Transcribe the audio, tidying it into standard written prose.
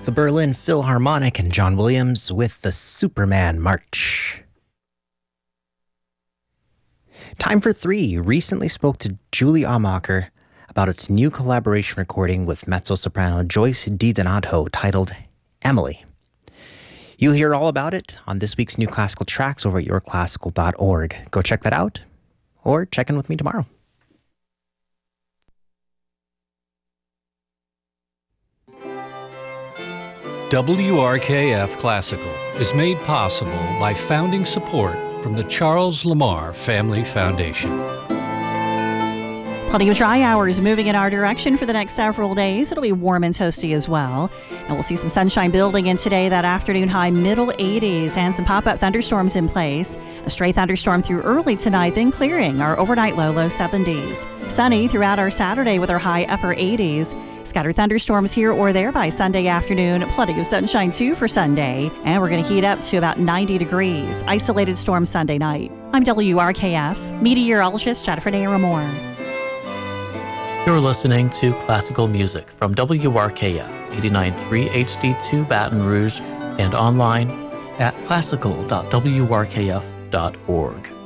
The Berlin Philharmonic and John Williams with the Superman March. Time for 3 recently spoke to Julie Amacher about its new collaboration recording with mezzo-soprano Joyce DiDonato titled Emily. You'll hear all about it on this week's New Classical Tracks over at yourclassical.org. Go check that out, or check in with me tomorrow. WRKF Classical is made possible by founding support from the Charles Lamar Family Foundation. Plenty of dry hours moving in our direction for the next several days. It'll be warm and toasty as well. And we'll see some sunshine building in today. That afternoon high middle 80s and some pop-up thunderstorms in place. A stray thunderstorm through early tonight, then clearing. Our overnight low 70s. Sunny throughout our Saturday with our high upper 80s. Scattered thunderstorms here or there by Sunday afternoon. Plenty of sunshine too for Sunday. And we're going to heat up to about 90 degrees. Isolated storm Sunday night. I'm WRKF meteorologist Jennifer Naramore. You're listening to classical music from WRKF 89.3 HD2 Baton Rouge and online at classical.wrkf.org.